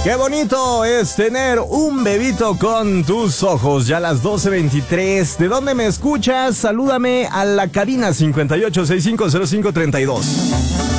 Qué bonito es tener un bebito con tus ojos. Ya a las 12:23. ¿De dónde me escuchas? Salúdame a la cabina 58650532.